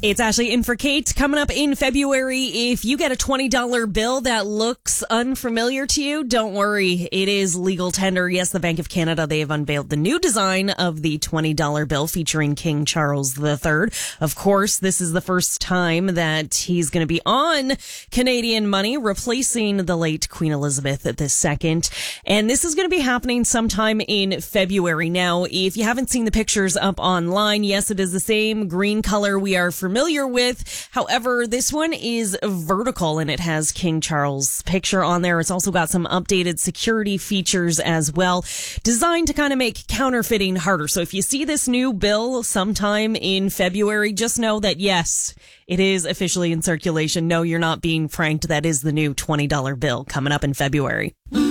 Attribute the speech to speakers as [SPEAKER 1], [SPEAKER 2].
[SPEAKER 1] It's Ashley in for Kate. Coming up in February, if you get a $20 bill that looks unfamiliar to you, don't worry. It is legal tender. Yes, the Bank of Canada, they have unveiled the new design of the $20 bill featuring King Charles III. Of course, this is the first time that he's going to be on Canadian money, replacing the late Queen Elizabeth II. And this is going to be happening sometime in February. Now, if you haven't seen the pictures up online, yes, it is the same green color we are familiar with. However, this one is vertical and it has King Charles' picture on there. It's also got some updated security features as well, designed to kind of make counterfeiting harder. So if you see this new bill sometime in February, just know that yes, it is officially in circulation. No, you're not being pranked. That is the new $20 bill coming up in February.